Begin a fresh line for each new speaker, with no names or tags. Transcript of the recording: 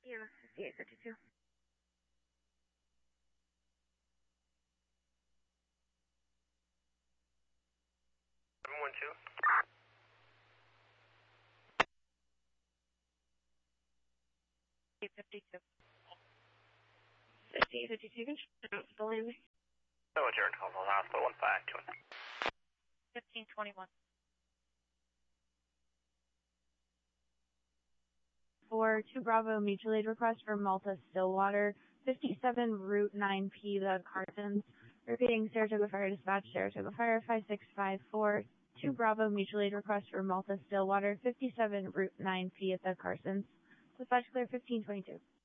EMS 5852.
712.
852. 5852, the landing.
So adjourned, call the hospital 1521.
1521. For 2 Bravo mutual aid request for Malta Stillwater, 57 Route 9P, the Carsons. Repeating, Saratoga Fire Dispatch, Saratoga Fire 5654. 2 Bravo mutual aid request for Malta Stillwater, 57 Route 9P at the Carsons. Dispatch clear 1522.